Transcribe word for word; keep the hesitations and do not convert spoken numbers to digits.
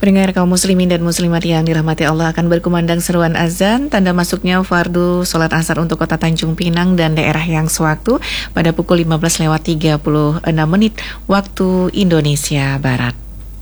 Pendengar kaum muslimin dan muslimat yang dirahmati Allah, akan berkumandang seruan azan tanda masuknya fardu sholat asar untuk kota Tanjung Pinang dan daerah yang sewaktu pada pukul lima belas lewat tiga puluh enam menit waktu Indonesia Barat.